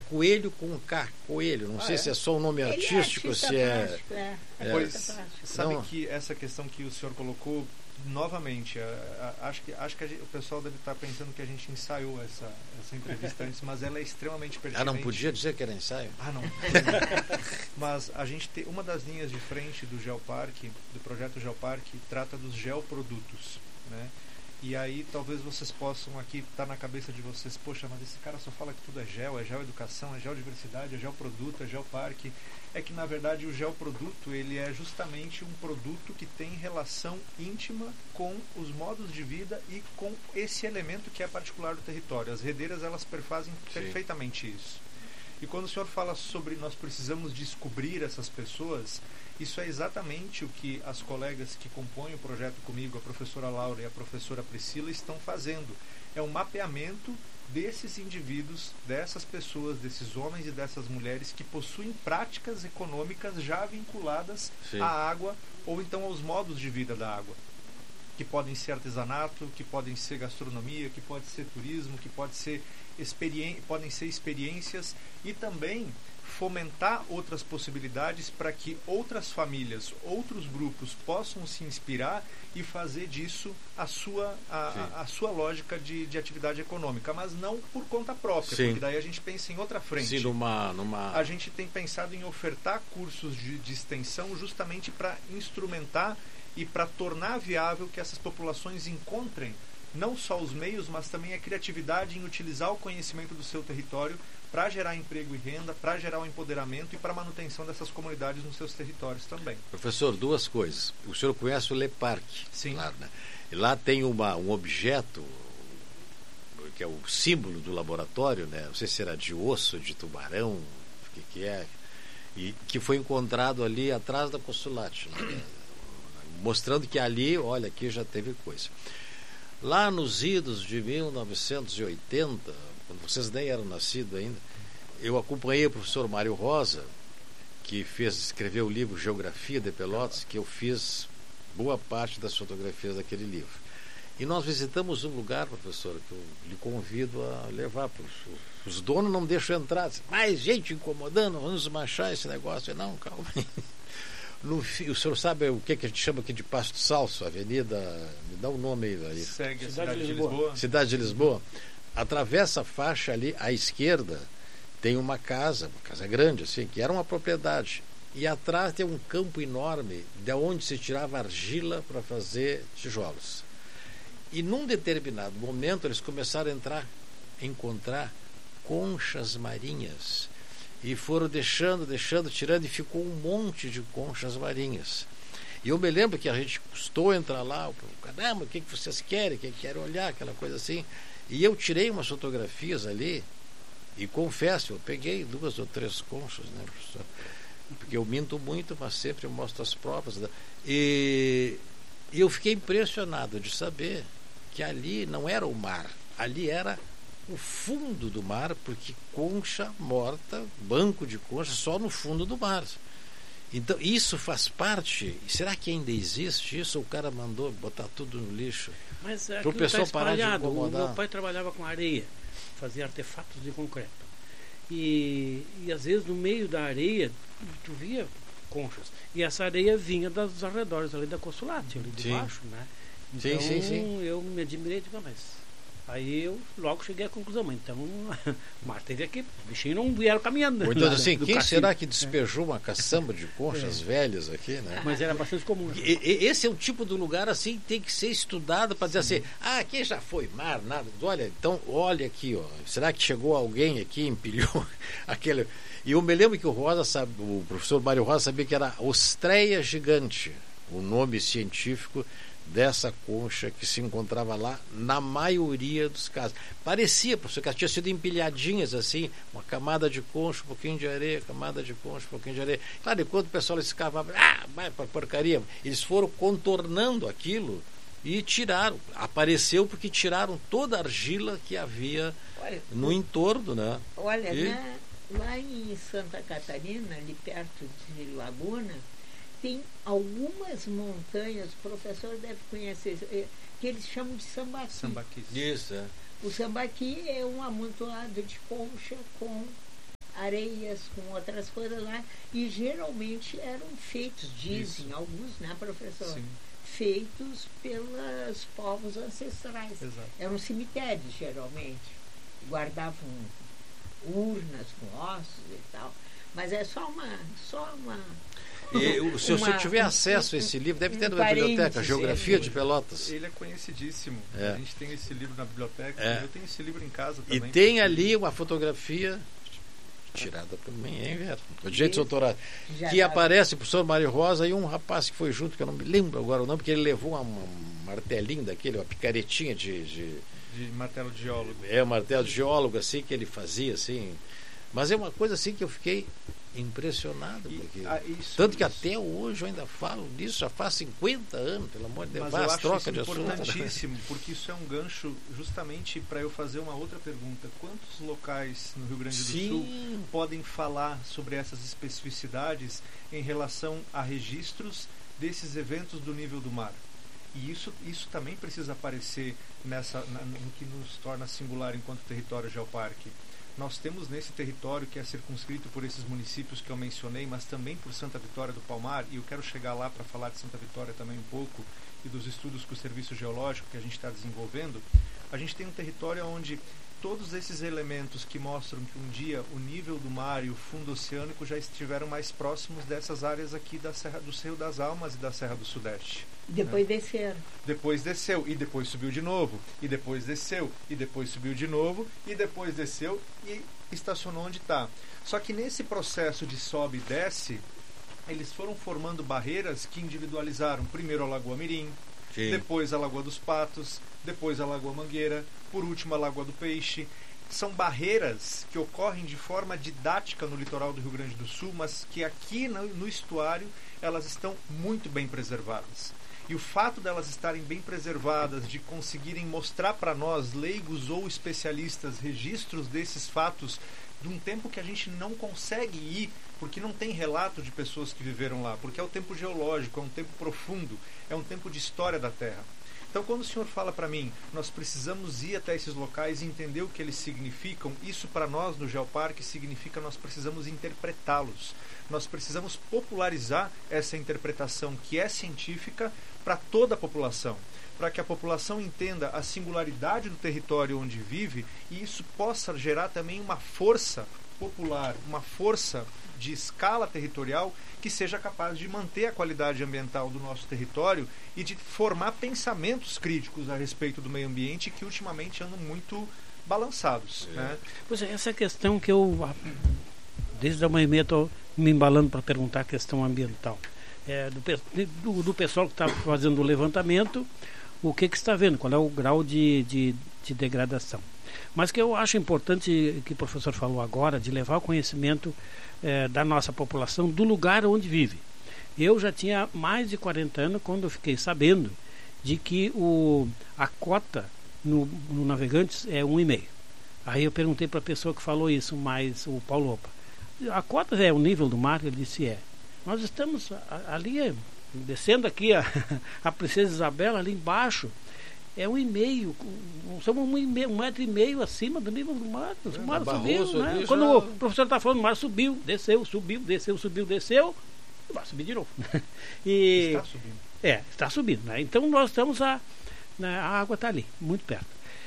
Coelho com K, Coelho. Não sei se é só um nome artístico, se é... Pois, sabe que essa questão que o senhor colocou, novamente, acho que o pessoal deve estar pensando que a gente ensaiou essa entrevista antes, mas ela é extremamente pertinente. Não podia dizer que era ensaio? Não. Mas a gente tem uma das linhas de frente do Geoparque, do projeto Geoparque, trata dos geoprodutos, né? E aí talvez vocês possam aqui estar na cabeça de vocês, poxa, mas esse cara só fala que tudo é geoeducação, é geodiversidade, é geoproduto, é geoparque. É que na verdade o geoproduto, ele é justamente um produto que tem relação íntima com os modos de vida e com esse elemento que é particular do território. As redeiras, elas perfazem perfeitamente isso. E quando o senhor fala sobre nós precisamos descobrir essas pessoas, isso é exatamente o que as colegas que compõem o projeto comigo, a professora Laura e a professora Priscila, estão fazendo. É um mapeamento desses indivíduos, dessas pessoas, desses homens e dessas mulheres que possuem práticas econômicas já vinculadas à água ou então aos modos de vida da água. Que podem ser artesanato, que podem ser gastronomia, que pode ser turismo, que podem ser experiências e também fomentar outras possibilidades para que outras famílias, outros grupos possam se inspirar e fazer disso a sua lógica de atividade econômica, mas não por conta própria, porque daí a gente pensa em outra frente. A gente tem pensado em ofertar cursos de extensão justamente para instrumentar e para tornar viável que essas populações encontrem não só os meios, mas também a criatividade em utilizar o conhecimento do seu território para gerar emprego e renda, para gerar o empoderamento e para a manutenção dessas comunidades nos seus territórios também. Professor, duas coisas. O senhor conhece o Le Parque? Sim. Claro, né? E lá tem um objeto que é o símbolo do laboratório, né? Não sei se era de osso, de tubarão, o que é, e que foi encontrado ali atrás da Consulate, né? Mostrando que ali, olha, aqui já teve coisa. Lá nos idos de 1980, quando vocês nem eram nascidos ainda, eu acompanhei o professor Mário Rosa, que escreveu o livro Geografia de Pelotas, que eu fiz boa parte das fotografias daquele livro. E nós visitamos um lugar, professor, que eu lhe convido a levar. Os donos não deixam entrar. Mais gente incomodando, vamos desmanchar esse negócio. Não, calma aí. O senhor sabe o que a gente chama aqui de Pasto Salso, avenida, me dá um nome aí. Segue a Cidade de Lisboa. Cidade de Lisboa. Atravessa a faixa ali, à esquerda, tem uma casa grande, assim, que era uma propriedade. E atrás tem um campo enorme, de onde se tirava argila para fazer tijolos. E num determinado momento eles começaram a encontrar conchas marinhas. E foram deixando, tirando, e ficou um monte de conchas marinhas. E eu me lembro que a gente custou entrar lá, caramba, o que vocês querem? Que querem olhar, aquela coisa assim. E eu tirei umas fotografias ali, e confesso, eu peguei 2 ou 3 conchas, né, professor? Porque eu minto muito, mas sempre eu mostro as provas. E eu fiquei impressionado de saber que ali não era o mar, ali era o fundo do mar, porque concha morta, banco de concha, só no fundo do mar. Então, isso faz parte. Será que ainda existe isso? Ou o cara mandou botar tudo no lixo? Mas é para o pessoal parar de incomodar. O meu pai trabalhava com areia, fazia artefatos de concreto. E às vezes no meio da areia tu via conchas. E essa areia vinha dos arredores ali da Consulate, ali de baixo, né? Então sim. Eu me admirei de mas aí eu logo cheguei à conclusão, mas então o mar teve aqui, os bichinhos não vieram caminhando. Então assim, quem será que despejou uma caçamba de conchas velhas aqui, né? Mas era bastante comum. Esse é o tipo do lugar assim, tem que ser estudado para dizer assim, aqui já foi mar, nada. Olha, então olha aqui, ó, será que chegou alguém aqui e empilhou aquele... E eu me lembro que o professor Mário Rosa sabia que era Ostreia gigante, o nome científico dessa concha que se encontrava lá na maioria dos casos. Parecia, professor, que elas tinham sido empilhadinhas assim, uma camada de concha, um pouquinho de areia, camada de concha, um pouquinho de areia. Claro, enquanto o pessoal escavava, vai pra porcaria, eles foram contornando aquilo e tiraram, apareceu porque tiraram toda a argila que havia no entorno, né? Olha, lá em Santa Catarina, ali perto de Laguna, tem algumas montanhas, o professor deve conhecer, que eles chamam de sambaqui. Isso, O sambaqui é um amontoado de concha com areias, com outras coisas lá, e geralmente eram feitos, dizem alguns, né, professor? Sim. Feitos pelos povos ancestrais. Exato. Eram cemitérios, geralmente. Guardavam urnas com ossos e tal. Mas é só uma E se o senhor tiver acesso a esse livro, deve ter na biblioteca, Geografia de Pelotas. Ele é conhecidíssimo. É. A gente tem esse livro na biblioteca. É. Eu tenho esse livro em casa E também. tem ali uma fotografia tirada por mim, hein, Vera? O direito de autorais. Já Que tá- aparece o professor Mário Rosa e um rapaz que foi junto, que eu não me lembro agora o nome, porque ele levou um martelinho daquele, uma picaretinha de De martelo de geólogo. um martelo de geólogo, assim, que ele fazia, assim. Mas é uma coisa assim que eu fiquei impressionado. Porque... Tanto que até hoje eu ainda falo disso, já faz 50 anos, pelo amor de Deus. Mas Faz eu acho troca isso de assunto. importantíssimo, porque isso é um gancho justamente para eu fazer uma outra pergunta. Quantos locais no Rio Grande do Sul Sim. podem falar sobre essas especificidades em relação a registros desses eventos do nível do mar? E isso também precisa aparecer no que nos torna singular enquanto território geoparque. Nós temos nesse território, que é circunscrito por esses municípios que eu mencionei, mas também por Santa Vitória do Palmar, e eu quero chegar lá para falar de Santa Vitória também um pouco, e dos estudos com o Serviço Geológico que a gente está desenvolvendo. A gente tem um território onde todos esses elementos que mostram que um dia o nível do mar e o fundo oceânico já estiveram mais próximos dessas áreas aqui da Serra do Cerro das Almas e da Serra do Sudeste. Depois desceram. Depois desceu, e depois subiu de novo, e depois desceu, e depois subiu de novo, e depois desceu e estacionou onde está. Só que nesse processo de sobe e desce, eles foram formando barreiras que individualizaram primeiro a Lagoa Mirim, Sim. depois a Lagoa dos Patos, depois a Lagoa Mangueira, por último a Lagoa do Peixe. São barreiras que ocorrem de forma didática no litoral do Rio Grande do Sul, mas que aqui no estuário elas estão muito bem preservadas. E o fato delas estarem bem preservadas, de conseguirem mostrar para nós, leigos ou especialistas, registros desses fatos de um tempo que a gente não consegue ir, porque não tem relato de pessoas que viveram lá, porque é o tempo geológico, é um tempo profundo, é um tempo de história da Terra. Então, quando o senhor fala para mim, nós precisamos ir até esses locais e entender o que eles significam, isso para nós no Geoparque significa nós precisamos interpretá-los. Nós precisamos popularizar essa interpretação que é científica para toda a população, para que a população entenda a singularidade do território onde vive e isso possa gerar também uma força popular, uma força de escala territorial que seja capaz de manter a qualidade ambiental do nosso território e de formar pensamentos críticos a respeito do meio ambiente que ultimamente andam muito balançados. Né? Pois é, essa é a questão que eu, desde a manhã e meia, estou me embalando para perguntar a questão ambiental. Do pessoal que está fazendo o levantamento, o que está vendo, qual é o grau de degradação. Mas que eu acho importante, que o professor falou agora, de levar o conhecimento da nossa população, do lugar onde vive. Eu já tinha mais de 40 anos quando eu fiquei sabendo de que a cota no Navegantes é 1,5. Aí eu perguntei para a pessoa que falou isso, mas o Paulo Opa, a cota é o nível do mar? Ele disse é. Nós estamos ali, descendo aqui a Princesa Isabel, ali embaixo, é 1,5, somos 1,5 metro acima do nível do mar. O mar subiu, né? Quando o professor está falando, o mar subiu, desceu, e vai subir de novo. Está subindo. Está subindo. Né? Então nós estamos, a água está ali, muito perto.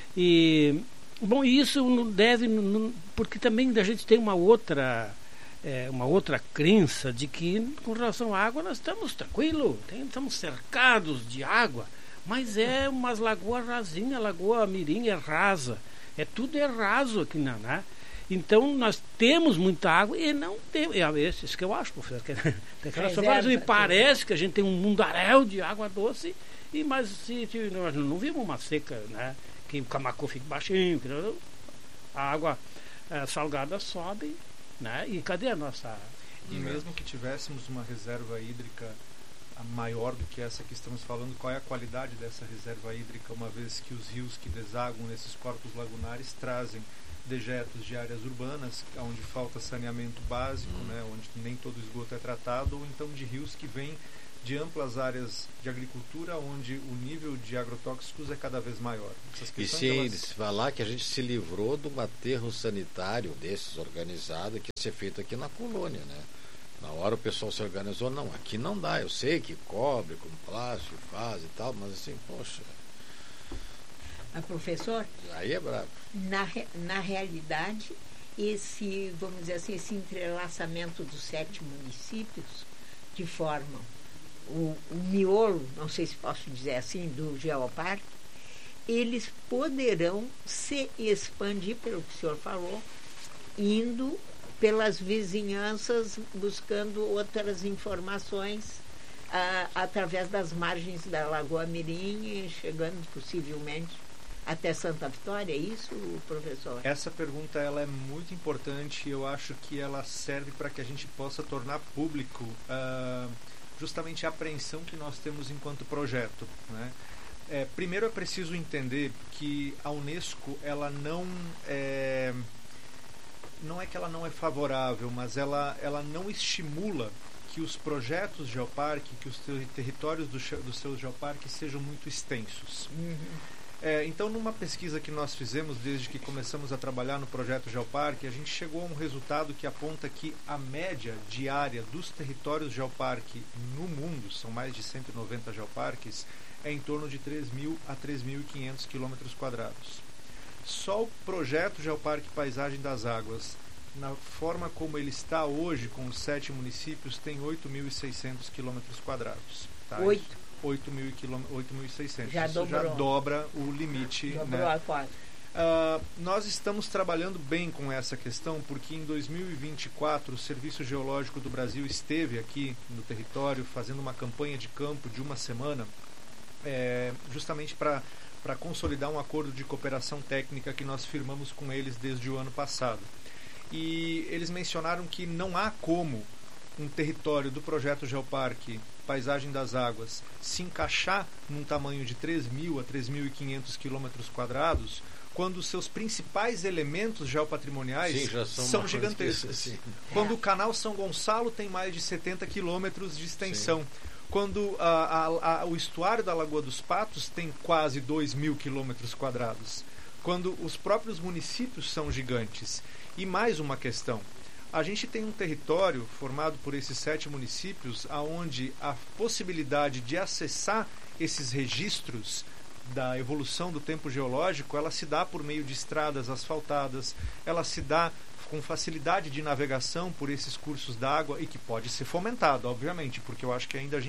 Bom, isso não deve, porque também a gente tem uma outra crença de que com relação à água nós estamos tranquilos, estamos cercados de água. Mas é umas lagoas rasinhas, a Lagoa Mirim é rasa. Tudo é raso aqui, né? Então nós temos muita água e não temos. Isso que eu acho, professor. Me parece que a gente tem um mundaréu de água doce, mas nós não vimos uma seca, né? Que o Camacu fica baixinho, a água salgada sobe, né? E cadê a nossa. E mesmo que tivéssemos uma reserva hídrica maior do que essa que estamos falando, qual é a qualidade dessa reserva hídrica, uma vez que os rios que desaguam nesses corpos lagunares trazem dejetos de áreas urbanas, onde falta saneamento básico, né, onde nem todo esgoto é tratado, ou então de rios que vêm de amplas áreas de agricultura, onde o nível de agrotóxicos é cada vez maior. E se falar que a gente se livrou de um aterro sanitário desses organizado que ia ser feito aqui na colônia, né? Na hora o pessoal se organizou, não, aqui não dá, eu sei que cobre com plástico faz e tal, mas assim, poxa... Professor, aí é brabo. Na realidade, esse, vamos dizer assim, esse entrelaçamento dos 7 municípios que formam o miolo, não sei se posso dizer assim, do Geoparque, eles poderão se expandir, pelo que o senhor falou, indo pelas vizinhanças, buscando outras informações através das margens da Lagoa Mirim, chegando possivelmente até Santa Vitória, é isso, professor? Essa pergunta ela é muito importante e eu acho que ela serve para que a gente possa tornar público justamente a apreensão que nós temos enquanto projeto, né? Primeiro é preciso entender que a Unesco ela não é que ela não é favorável, mas ela não estimula que os projetos geoparque, que os territórios dos seus geoparques sejam muito extensos. Então, numa pesquisa que nós fizemos desde que começamos a trabalhar no projeto Geoparque, a gente chegou a um resultado que aponta que a média diária dos territórios geoparque no mundo, são mais de 190 geoparques, é em torno de 3.000 a 3.500 km². Só o projeto Geoparque Paisagem das Águas, na forma como ele está hoje, com os 7 municípios, tem 8.600 km². Tá? 8.600. Já Isso dobrou. já dobra o limite. Dobrou a 4. Nós estamos trabalhando bem com essa questão, porque em 2024 o Serviço Geológico do Brasil esteve aqui no território fazendo uma campanha de campo de uma semana, justamente para consolidar um acordo de cooperação técnica que nós firmamos com eles desde o ano passado. E eles mencionaram que não há como um território do projeto Geoparque Paisagem das Águas se encaixar num tamanho de 3.000 a 3.500 km², quando os seus principais elementos geopatrimoniais são gigantescos. Quando o canal São Gonçalo tem mais de 70 quilômetros de extensão. Sim. Quando o estuário da Lagoa dos Patos tem quase 2.000 km². Quando os próprios municípios são gigantes. E mais uma questão. A gente tem um território formado por esses 7 municípios, onde a possibilidade de acessar esses registros da evolução do tempo geológico, ela se dá por meio de estradas asfaltadas, ela se dá com facilidade de navegação por esses cursos d'água e que pode ser fomentado, obviamente, porque eu acho que ainda a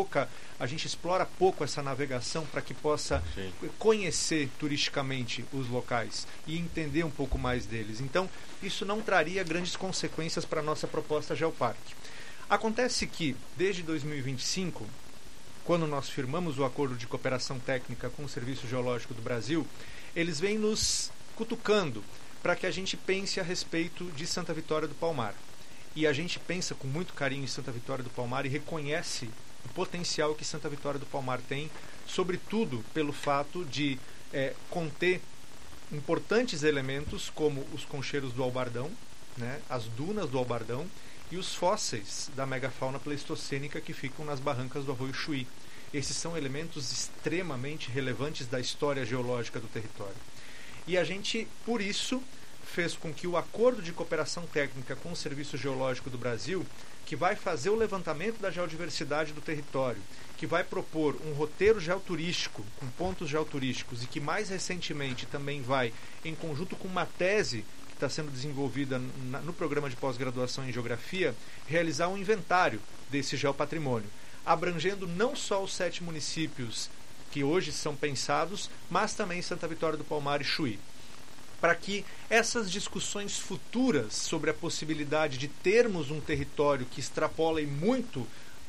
gente explora pouco essa navegação para que possa conhecer turisticamente os locais e entender um pouco mais deles. Então, isso não traria grandes consequências para a nossa proposta Geoparque. Acontece que, desde 2025, quando nós firmamos o acordo de cooperação técnica com o Serviço Geológico do Brasil, eles vêm nos cutucando para que a gente pense a respeito de Santa Vitória do Palmar. E a gente pensa com muito carinho em Santa Vitória do Palmar e reconhece o potencial que Santa Vitória do Palmar tem, sobretudo pelo fato de conter importantes elementos como os concheiros do Albardão, né, as dunas do Albardão e os fósseis da megafauna pleistocênica que ficam nas barrancas do Arroio Chuí. Esses são elementos extremamente relevantes da história geológica do território. E a gente, por isso, fez com que o acordo de cooperação técnica com o Serviço Geológico do Brasil, que vai fazer o levantamento da geodiversidade do território, que vai propor um roteiro geoturístico, com pontos geoturísticos, e que mais recentemente também vai, em conjunto com uma tese que está sendo desenvolvida no programa de pós-graduação em Geografia, realizar um inventário desse geopatrimônio, abrangendo não só os 7 municípios que hoje são pensados, mas também Santa Vitória do Palmar e Chuí, para que essas discussões futuras sobre a possibilidade de termos um território que extrapole muito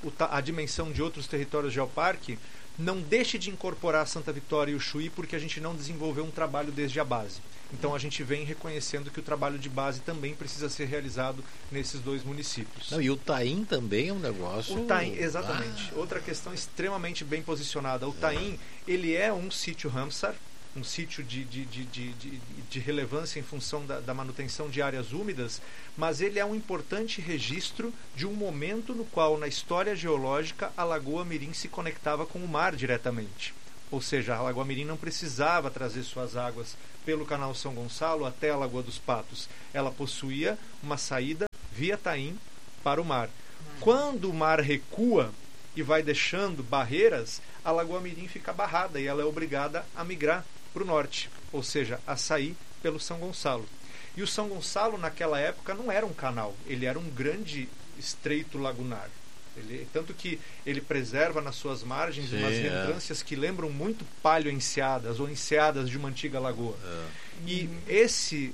a dimensão de outros territórios geoparque, não deixe de incorporar Santa Vitória e o Chuí, porque a gente não desenvolveu um trabalho desde a base. Então a gente vem reconhecendo que o trabalho de base também precisa ser realizado nesses 2 municípios. Não, e o Taim também é um negócio... O Taim, exatamente. Outra questão extremamente bem posicionada. O Taim, ele é um sítio Ramsar, um sítio de relevância em função da manutenção de áreas úmidas, mas ele é um importante registro de um momento no qual, na história geológica, a Lagoa Mirim se conectava com o mar diretamente. Ou seja, a Lagoa Mirim não precisava trazer suas águas pelo canal São Gonçalo até a Lagoa dos Patos. Ela possuía uma saída via Taim para o mar. Quando o mar recua e vai deixando barreiras, a Lagoa Mirim fica barrada e ela é obrigada a migrar para o norte, ou seja, a sair pelo São Gonçalo. E o São Gonçalo, naquela época, não era um canal, ele era um grande estreito lagunar. Tanto que ele preserva nas suas margens umas reentrâncias que lembram muito palho-enseadas ou enseadas de uma antiga lagoa. E esse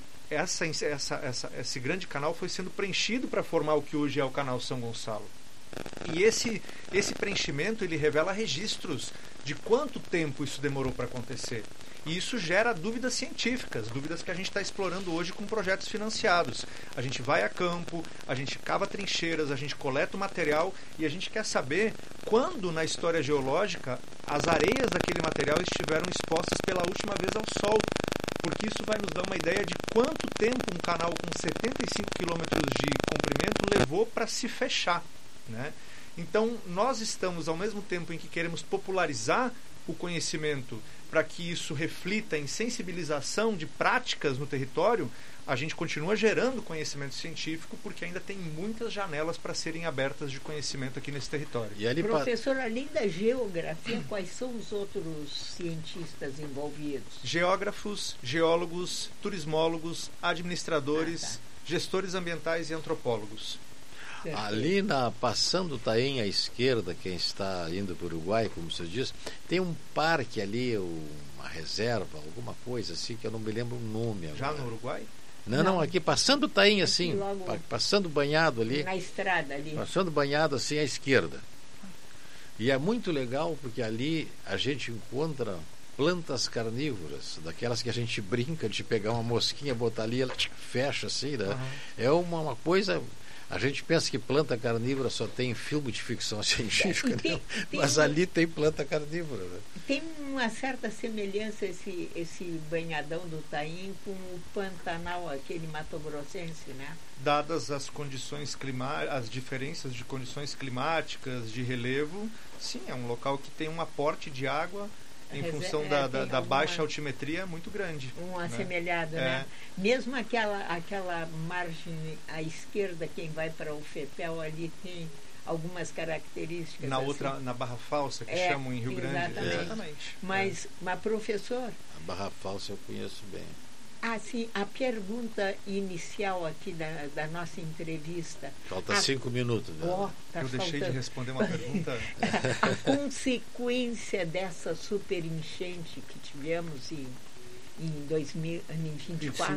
grande canal foi sendo preenchido para formar o que hoje é o canal São Gonçalo. E esse preenchimento ele revela registros de quanto tempo isso demorou para acontecer. E isso gera dúvidas científicas, dúvidas que a gente está explorando hoje com projetos financiados. A gente vai a campo, a gente cava trincheiras, a gente coleta o material e a gente quer saber quando na história geológica as areias daquele material estiveram expostas pela última vez ao sol. Porque isso vai nos dar uma ideia de quanto tempo um canal com 75 km de comprimento levou para se fechar, né? Então, nós estamos, ao mesmo tempo em que queremos popularizar o conhecimento para que isso reflita em sensibilização de práticas no território, a gente continua gerando conhecimento científico porque ainda tem muitas janelas para serem abertas de conhecimento aqui nesse território. E ali, professor, além da geografia, quais são os outros cientistas envolvidos? Geógrafos, geólogos, turismólogos, administradores, gestores ambientais e antropólogos. Ali passando o Taim à esquerda, quem está indo para o Uruguai, como você diz, tem um parque ali, uma reserva, alguma coisa assim, que eu não me lembro o nome agora. Já no Uruguai? Não, aqui passando o Taim assim, passando banhado ali. Na estrada ali. Passando banhado assim à esquerda. E é muito legal porque ali a gente encontra plantas carnívoras, daquelas que a gente brinca de pegar uma mosquinha, botar ali, ela fecha assim, né? É uma coisa... A gente pensa que planta carnívora só tem em filme de ficção científica, mas ali tem planta carnívora. Né? Tem uma certa semelhança esse banhadão do Taim com o Pantanal, aquele matogrossense, né? Dadas as condições as diferenças de condições climáticas, de relevo, sim, é um local que tem um aporte de água em função da baixa altimetria muito grande. Assemelhado, né? Mesmo aquela margem à esquerda, quem vai para o FEPEL ali tem algumas características. Na Barra Falsa, que chamam em Rio Grande. Exatamente. Mas professor... A Barra Falsa eu conheço bem. Sim, a pergunta inicial aqui da nossa entrevista... Falta 5 minutos. Né? Eu deixei de responder uma pergunta. A consequência dessa super enchente que tivemos em 2024,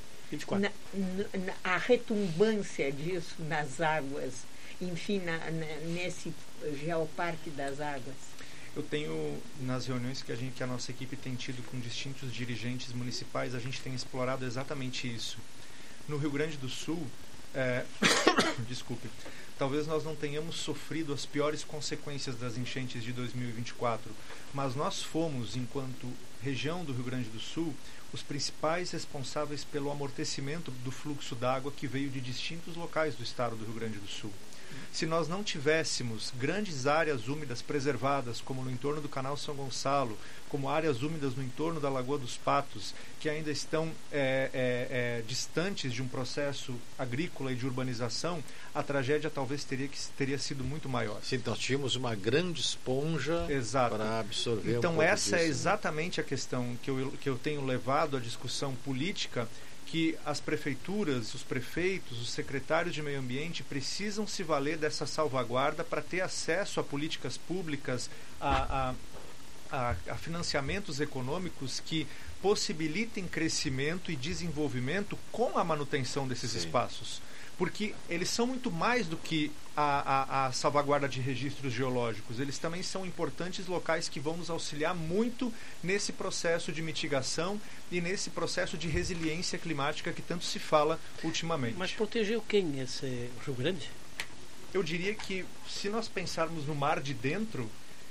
a retumbância disso nas águas, enfim, nesse Geoparque das Águas. Eu tenho, nas reuniões que a nossa equipe tem tido com distintos dirigentes municipais, a gente tem explorado exatamente isso. No Rio Grande do Sul, desculpe, talvez nós não tenhamos sofrido as piores consequências das enchentes de 2024, mas nós fomos, enquanto região do Rio Grande do Sul, os principais responsáveis pelo amortecimento do fluxo d'água que veio de distintos locais do estado do Rio Grande do Sul. Se nós não tivéssemos grandes áreas úmidas preservadas, como no entorno do canal São Gonçalo, como áreas úmidas no entorno da Lagoa dos Patos, que ainda estão distantes de um processo agrícola e de urbanização, a tragédia talvez teria sido muito maior. Sim, nós tínhamos uma grande esponja para absorver. Então essa é exatamente a questão que eu tenho levado à discussão política, que as prefeituras, os prefeitos, os secretários de meio ambiente precisam se valer dessa salvaguarda para ter acesso a políticas públicas, a financiamentos econômicos que possibilitem crescimento e desenvolvimento com a manutenção desses espaços. Porque eles são muito mais do que a salvaguarda de registros geológicos. Eles também são importantes locais que vão nos auxiliar muito nesse processo de mitigação e nesse processo de resiliência climática que tanto se fala ultimamente. Mas protegeu quem? Esse Rio Grande? Eu diria que, se nós pensarmos no mar de dentro,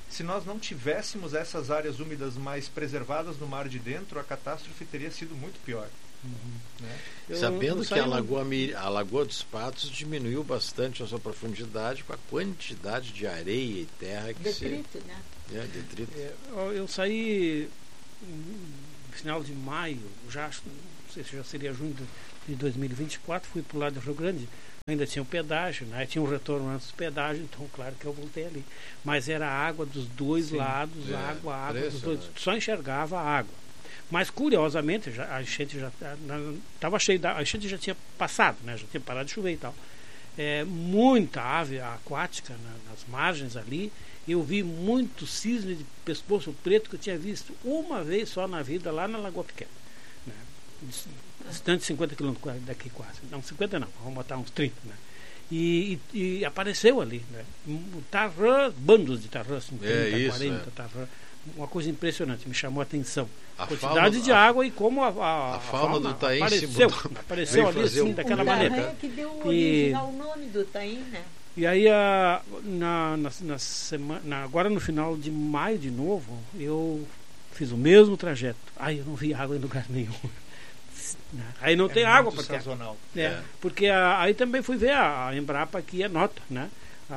Se nós não tivéssemos essas áreas úmidas mais preservadas no mar de dentro, a catástrofe teria sido muito pior. Né? Sabendo que a Lagoa dos Patos diminuiu bastante a sua profundidade com a quantidade de areia e terra que Detrito, né? Detrito. Eu saí no final de maio, já não sei se já seria junho de 2024, fui para o lado do Rio Grande, ainda tinha o pedágio, né? Tinha um retorno antes do pedágio, então claro que eu voltei ali. Mas era água dos dois lados, água dos dois, só enxergava a água. Mas curiosamente, a enchente já estava cheia, a enchente já tinha passado, né? Já tinha parado de chover e tal. Muita ave aquática nas margens ali. Eu vi muito cisne de pescoço preto que eu tinha visto uma vez só na vida lá na Lagoa Pequena, né? Distante de 50 quilômetros daqui quase. Não, 50 não, vamos botar uns 30, né? E apareceu ali, né? Tarrã, bandos de tarrã, assim, 30, 40 tarrã. Uma coisa impressionante, me chamou a atenção. A quantidade de água e como a fauna do Taim apareceu ali assim, daquela maneira. É que deu origem ao nome do Taim, né? E aí, agora no final de maio de novo, eu fiz o mesmo trajeto. Aí eu não vi água em lugar nenhum. Aí não tem água porque sazonal. Porque aí também fui ver a Embrapa aqui anota, né?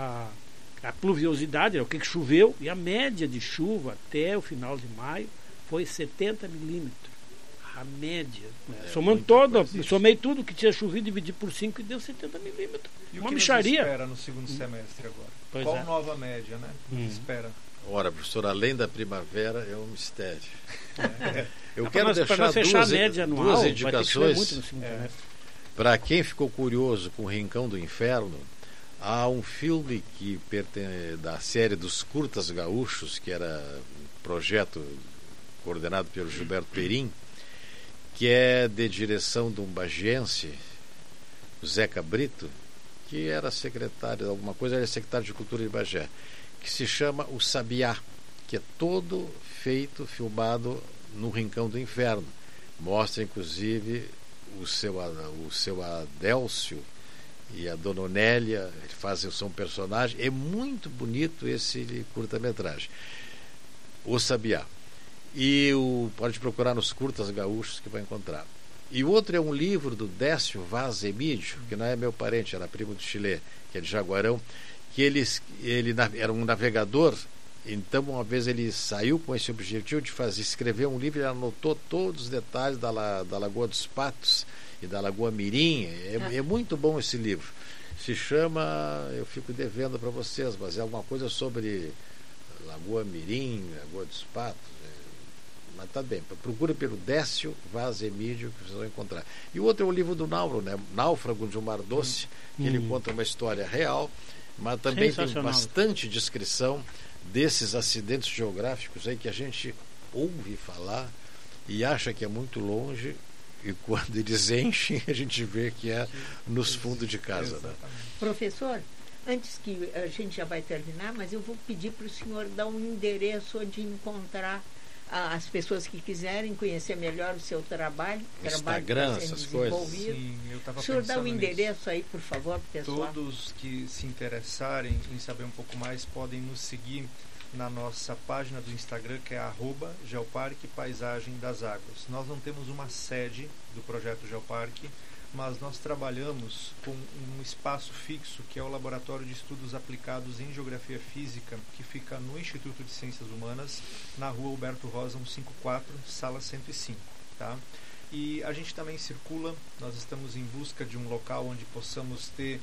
A pluviosidade, o que choveu, e a média de chuva até o final de maio foi 70 milímetros. A média. Né? Somei tudo que tinha chovido, dividi por 5 e deu 70 milímetros. E uma o que mixaria. nos espera no segundo semestre agora? Qual nova média, né? Nos espera? Ora, professor, além da primavera é um mistério. Eu quero deixar duas indicações para quem ficou curioso com o Rincão do Inferno. Há um filme da série dos Curtas Gaúchos, que era um projeto coordenado pelo Gilberto Perim, que é de direção de um bagiense, o Zeca Brito, que era secretário de alguma coisa, era secretário de Cultura de Bagé, que se chama O Sabiá, que é todo filmado no Rincão do Inferno. Mostra, inclusive, o seu Adélcio e a Dona Onélia, são personagens. É muito bonito esse curta-metragem, O Sabiá. E pode procurar nos Curtas Gaúchos que vai encontrar. E o outro é um livro do Décio Vaz Emídio, que não é meu parente, era primo do Chile, que é de Jaguarão, que ele era um navegador. Então, uma vez ele saiu com esse objetivo de escrever um livro, ele anotou todos os detalhes da Lagoa dos Patos e da Lagoa Mirim. É muito bom esse livro. Se chama, eu fico devendo para vocês, mas é alguma coisa sobre Lagoa Mirim, Lagoa dos Patos. Mas tá bem, procura pelo Décio Vaz Emídio que vocês vão encontrar. E o outro é o livro do Náufrago, né? Náufrago de um Mar Doce, que ele conta uma história real, mas também tem bastante descrição desses acidentes geográficos aí que a gente ouve falar e acha que é muito longe, e quando eles enchem a gente vê que é nos fundos de casa, né? Professor, antes que a gente já vai terminar, mas eu vou pedir para o senhor dar um endereço onde encontrar as pessoas que quiserem conhecer melhor o seu trabalho, Instagram, essas coisas. Sim, o senhor dá um endereço aí, por favor, pessoal. Todos que se interessarem em saber um pouco mais podem nos seguir na nossa página do Instagram, que é @Geoparque Paisagem das Águas. Nós não temos uma sede do projeto Geoparque, mas nós trabalhamos com um espaço fixo, que é o Laboratório de Estudos Aplicados em Geografia Física, que fica no Instituto de Ciências Humanas, na rua Alberto Rosa 154, sala 105. Tá? E a gente também circula, nós estamos em busca de um local onde possamos ter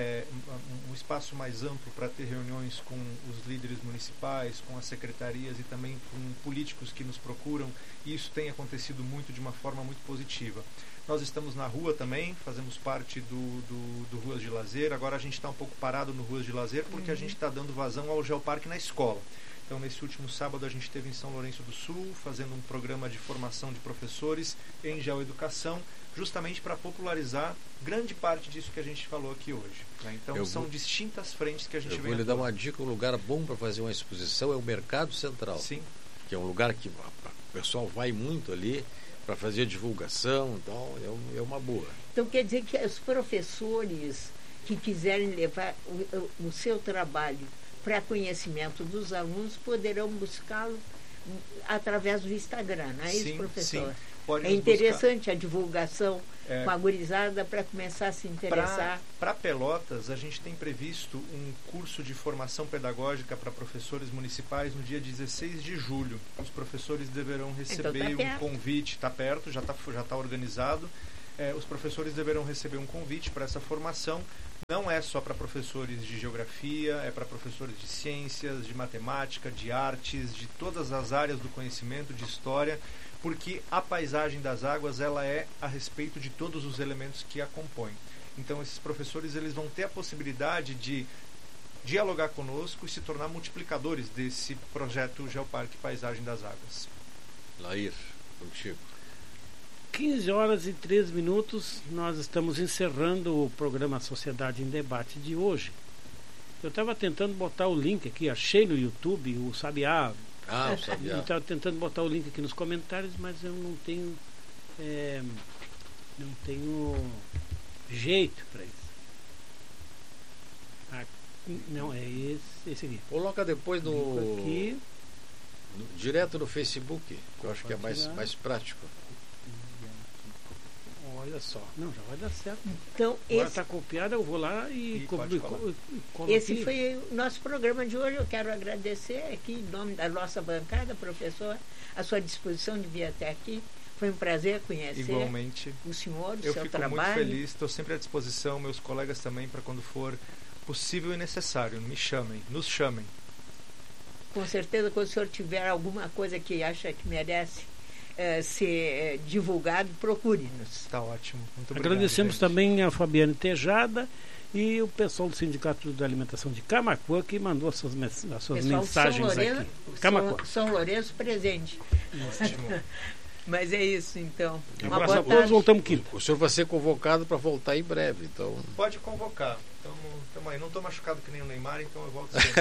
um espaço mais amplo para ter reuniões com os líderes municipais, com as secretarias e também com políticos que nos procuram, e isso tem acontecido muito de uma forma muito positiva. Nós estamos na rua também, fazemos parte do Ruas de Lazer. Agora a gente está um pouco parado no Ruas de Lazer porque a gente está dando vazão ao Geoparque na escola. Então, nesse último sábado, a gente esteve em São Lourenço do Sul, fazendo um programa de formação de professores em geoeducação, justamente para popularizar grande parte disso que a gente falou aqui hoje. Né? Então, são distintas frentes que a gente vem. Eu vou lhe dar uma dica, um lugar bom para fazer uma exposição é o Mercado Central. Sim. Que é um lugar que o pessoal vai muito ali para fazer divulgação, então é uma boa. Então quer dizer que os professores que quiserem levar o seu trabalho para conhecimento dos alunos, poderão buscá-lo através do Instagram, não é isso, professor? Sim. Pode É interessante a divulgação com a gurizada para começar a se interessar. Para Pelotas, a gente tem previsto um curso de formação pedagógica para professores municipais no dia 16 de julho. Os professores deverão receber um convite, está perto, já tá organizado. Os professores deverão receber um convite para essa formação. Não é só para professores de geografia, é para professores de ciências, de matemática, de artes, de todas as áreas do conhecimento, de história, porque a paisagem das águas ela é a respeito de todos os elementos que a compõem. Então esses professores eles vão ter a possibilidade de dialogar conosco e se tornar multiplicadores desse projeto Geoparque Paisagem das Águas. Lair, contigo. 15 horas e 3 minutos, nós estamos encerrando o programa Sociedade em Debate de hoje. Eu estava tentando botar o link aqui, achei no YouTube, o Sabiá. O Sabiá. Eu estava tentando botar o link aqui nos comentários, mas eu não tenho jeito para isso. Não, é esse aqui. Coloca depois aqui. Direto no Facebook, que eu acho que é mais prático. Olha só, não, já vai dar certo. Então, agora está copiado, eu vou lá e colo esse aqui. foi o nosso programa de hoje. Eu quero agradecer aqui, em nome da nossa bancada, professor, a sua disposição de vir até aqui. Foi um prazer conhecer. Igualmente. O senhor, o eu seu fico trabalho. muito feliz, estou sempre à disposição, meus colegas também, para quando for possível e necessário. Me chamem, nos chamem. Com certeza, quando o senhor tiver alguma coisa que acha que merece ser divulgado, procure-nos. Está ótimo. Muito obrigado. Agradecemos também a Fabiane Tejada e o pessoal do Sindicato da Alimentação de Camaquã, que mandou as suas mensagens aqui. Camaquã. São Lourenço presente. Ótimo. Mas é isso, então. Um abraço a todos, voltamos quinta. O senhor vai ser convocado para voltar em breve, então. Pode convocar. Então, aí. Não estou machucado que nem o Neymar, então eu volto sempre.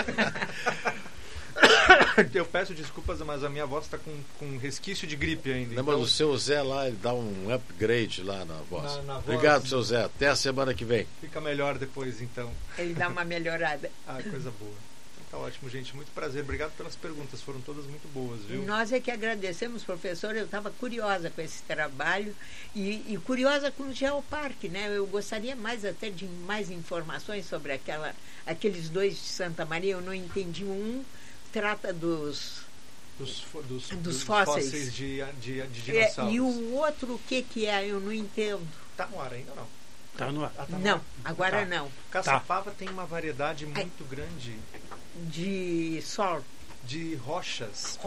Eu peço desculpas, mas a minha voz está com resquício de gripe ainda. Lembra do seu Zé lá, ele dá um upgrade lá na voz. Na Obrigado, voz, seu Zé. Até a semana que vem. Fica melhor depois, então. Ele dá uma melhorada. Coisa boa. Então, tá ótimo, gente. Muito prazer. Obrigado pelas perguntas. Foram todas muito boas, viu? Nós é que agradecemos, professor. Eu estava curiosa com esse trabalho e curiosa com o Geoparque, né? Eu gostaria mais até de mais informações sobre aqueles dois de Santa Maria. Eu não entendi trata dos fósseis de dinossauros. E o outro, o que é? Eu não entendo. Está no ar ainda ou não? Está no ar. Não, agora não. Caçapava tem uma variedade muito grande de sol. De rochas.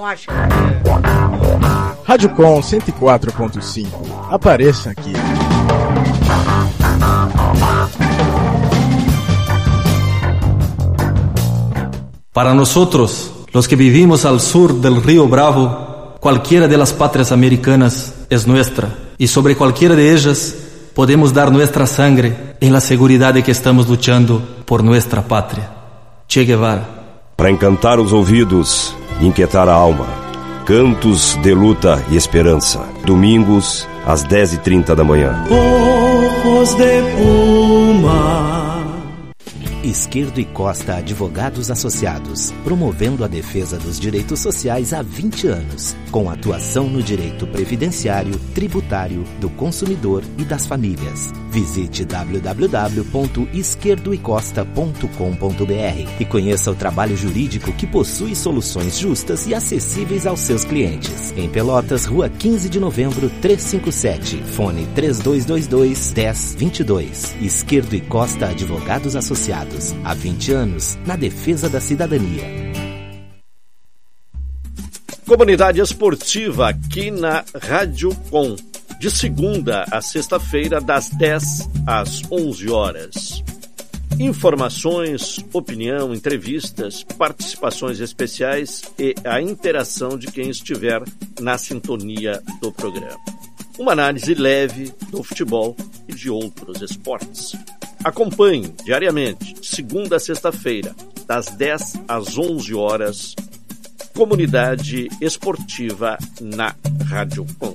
Rádio Com 104.5. Apareça aqui. Para nosotros, los que vivimos al sur del río Bravo, cualquiera de las patrias americanas es nuestra, y sobre cualquiera de ellas podemos dar nuestra sangre en la seguridad de que estamos luchando por nuestra patria. Che Guevara. Para encantar os ouvidos e inquietar a alma, cantos de luta e esperança, domingos às 10h30 da manhã. Ojos de puma. Esquerdo e Costa Advogados Associados, promovendo a defesa dos direitos sociais há 20 anos, com atuação no direito previdenciário, tributário, do consumidor e das famílias. Visite www.esquerdoecosta.com.br e conheça o trabalho jurídico que possui soluções justas e acessíveis aos seus clientes. Em Pelotas, Rua 15 de Novembro, 357, fone 3222-1022. Esquerdo e Costa Advogados Associados. Há 20 anos, na defesa da cidadania. Comunidade esportiva aqui na Rádio Com, de segunda a sexta-feira, das 10 às 11 horas. Informações, opinião, entrevistas, participações especiais e a interação de quem estiver na sintonia do programa. Uma análise leve do futebol e de outros esportes. Acompanhe diariamente, de segunda a sexta-feira, das 10 às 11 horas, Comunidade Esportiva na Rádio Com.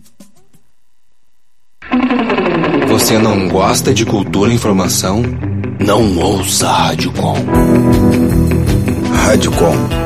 Você não gosta de cultura e informação? Não ouça a Rádio Com. Rádio Com.